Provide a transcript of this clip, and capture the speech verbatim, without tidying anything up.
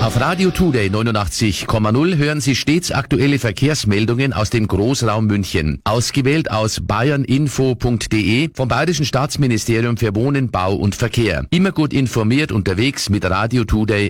Auf Radio Today neunundachtzig Komma null hören Sie stets aktuelle Verkehrsmeldungen aus dem Großraum München. Ausgewählt aus bayerninfo punkt de vom Bayerischen Staatsministerium für Wohnen, Bau und Verkehr. Immer gut informiert unterwegs mit Radio Today